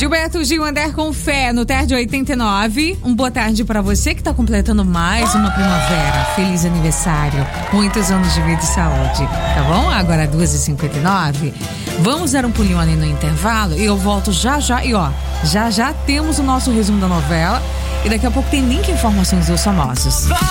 Gilberto Gil, Andar com Fé, no Tarde 89. Boa tarde pra você que tá completando mais uma primavera. Feliz aniversário. Muitos anos de vida e saúde. Tá bom? Agora 2h59. Vamos dar um pulinho ali no intervalo e eu volto já. E ó, já temos o nosso resumo da novela. E daqui a pouco tem link e informações dos famosos.